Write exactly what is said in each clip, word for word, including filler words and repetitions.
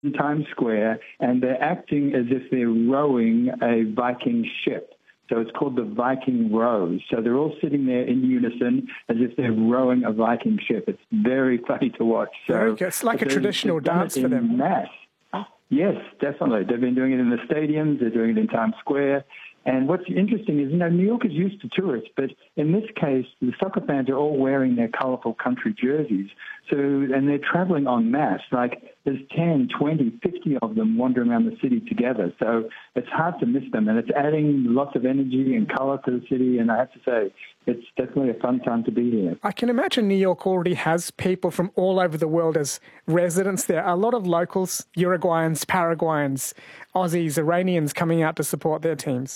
in Times Square, and they're acting as if they're rowing a Viking ship. So it's called the Viking Row. So they're all sitting there in unison as if they're rowing a Viking ship. It's very funny to watch. So it's like a traditional dance for them. Mass. Yes, definitely. They've been doing it in the stadiums. They're doing it in Times Square. And what's interesting is, you know, New York is used to tourists, but in this case, the soccer fans are all wearing their colorful country jerseys. So, and they're traveling en masse. Like, there's ten, twenty, fifty of them wandering around the city together. So it's hard to miss them. And it's adding lots of energy and color to the city. And I have to say, it's definitely a fun time to be here. I can imagine New York already has people from all over the world as residents there. A lot of locals, Uruguayans, Paraguayans, Aussies, Iranians coming out to support their teams.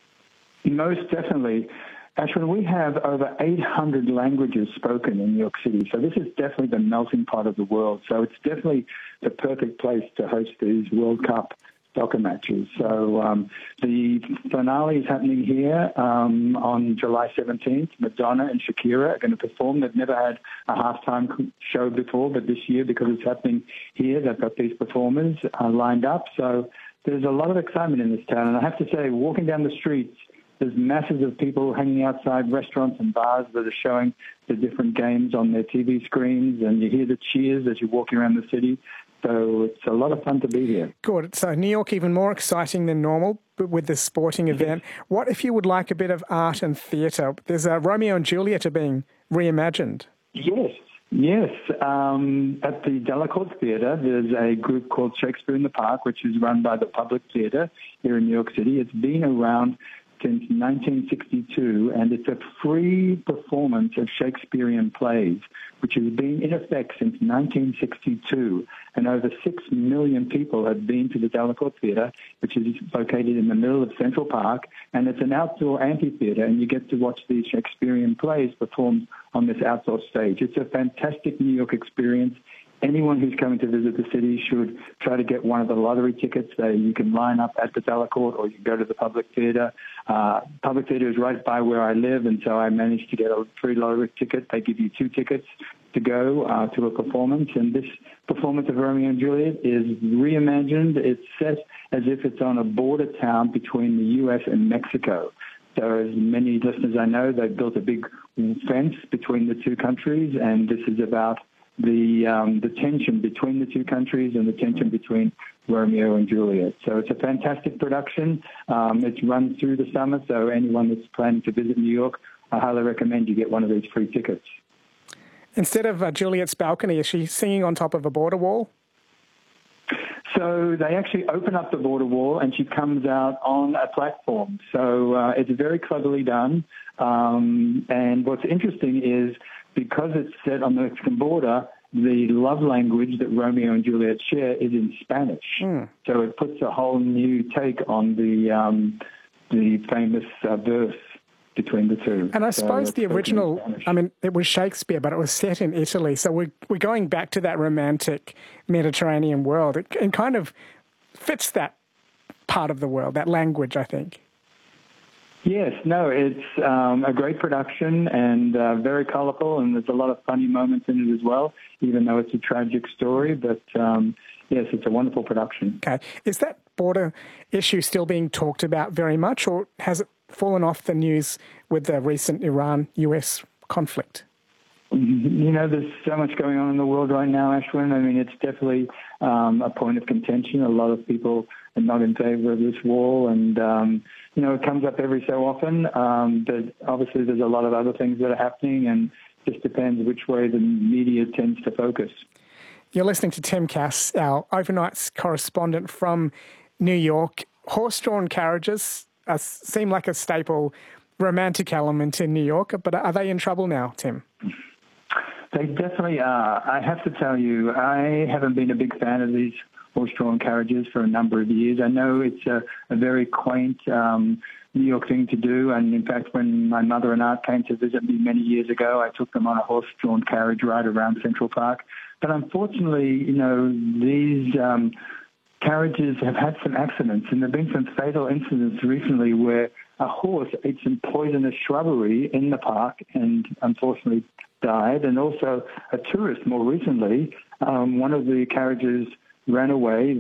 Most definitely. Ashwin, we have over eight hundred languages spoken in New York City, so this is definitely the melting pot of the world. So it's definitely the perfect place to host these World Cup soccer matches. So um, the finale is happening here um, on July seventeenth. Madonna and Shakira are going to perform. They've never had a halftime show before, but this year, because it's happening here, they've got these performers uh, lined up. So there's a lot of excitement in this town. And I have to say, walking down the streets, there's masses of people hanging outside restaurants and bars that are showing the different games on their T V screens, and you hear the cheers as you're walking around the city. So it's a lot of fun to be here. Good. So New York even more exciting than normal with this sporting event. Yes. What if you would like a bit of art and theatre? There's a Romeo and Juliet are being reimagined. Yes. Yes. Um, at the Delacorte Theatre, there's a group called Shakespeare in the Park, which is run by the Public Theatre here in New York City. It's been around since nineteen sixty-two, and it's a free performance of Shakespearean plays, which has been in effect since nineteen sixty-two. And over six million people have been to the Delacorte Theatre, which is located in the middle of Central Park, and it's an outdoor amphitheatre, and you get to watch these Shakespearean plays performed on this outdoor stage. It's a fantastic New York experience. Anyone who's coming to visit the city should try to get one of the lottery tickets. Uh, you can line up at the Delacorte, or you can go to the Public Theatre. Uh, Public Theatre is right by where I live, and so I managed to get a free lottery ticket. They give you two tickets to go uh, to a performance, and this performance of Romeo and Juliet is reimagined. It's set as if it's on a border town between the U S and Mexico. So as many listeners I know, they've built a big fence between the two countries, and this is about the um, the tension between the two countries and the tension between Romeo and Juliet. So it's a fantastic production. Um, it's run through the summer, so anyone that's planning to visit New York, I highly recommend you get one of these free tickets. Instead of uh, Juliet's balcony, is she singing on top of a border wall? So they actually open up the border wall, and she comes out on a platform. So uh, it's very cleverly done. Um, and what's interesting is, because it's set on the Mexican border, the love language that Romeo and Juliet share is in Spanish. Mm. So it puts a whole new take on the um, the famous uh, verse between the two. And I so suppose the original, I mean, it was Shakespeare, but it was set in Italy. So we're, we're going back to that romantic Mediterranean world. It, it kind of fits that part of the world, that language, I think. Yes, no, it's um, a great production and uh, very colourful, and there's a lot of funny moments in it as well, even though it's a tragic story. But um, yes, it's a wonderful production. Okay. Is that border issue still being talked about very much, or has it fallen off the news with the recent Iran-U S conflict? You know, there's so much going on in the world right now, Ashwin. I mean, it's definitely um, a point of contention. A lot of people are not in favour of this wall, and, um, you know, it comes up every so often. Um, but obviously there's a lot of other things that are happening, and it just depends which way the media tends to focus. You're listening to Tim Cass, our overnight correspondent from New York. Horse-drawn carriages uh, seem like a staple romantic element in New York, but are they in trouble now, Tim? They definitely are. I have to tell you, I haven't been a big fan of these horse-drawn carriages for a number of years. I know it's a, a very quaint um, New York thing to do, and in fact, when my mother and aunt came to visit me many years ago, I took them on a horse-drawn carriage ride around Central Park. But unfortunately, you know, these um, carriages have had some accidents, and there have been some fatal incidents recently where a horse ate some poisonous shrubbery in the park and unfortunately died. And also a tourist more recently, um, one of the carriages ran away.